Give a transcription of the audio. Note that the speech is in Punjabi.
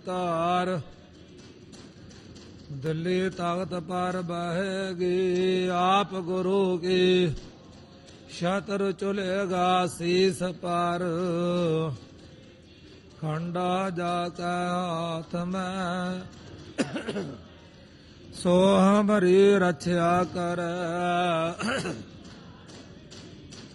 ਤਾਰ ਦਿੱਲੀ ਤਖਤ ਪਰ ਬਹਿਗੀ, ਆਪ ਗੁਰੂ ਕੀ ਛਤਰ ਚੁਲੇਗਾ ਸੀਸ ਪਰ। ਖੰਡਾ ਜਾ ਕੇ ਹਾਥ ਮੈਂ ਸੋ ਹਮਰੀ ਰਛਿਆ ਕਰ।